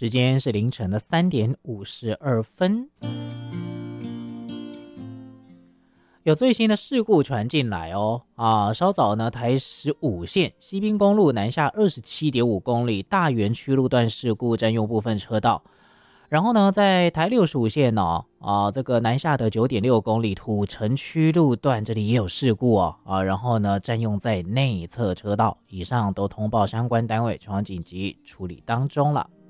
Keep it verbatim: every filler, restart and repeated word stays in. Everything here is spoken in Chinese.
时间是凌晨的三点五十二分。有最新的事故传进来哦，啊，稍早呢，台十五线西滨公路南下二十七点五公里大园区路段事故，占用部分车道。然后呢，在台六十五线哦，啊，这个南下的九点六公里土城区路段，这里也有事故哦，啊，然后呢，占用在内侧车道。以上都通报相关单位，全网紧急处理当中了。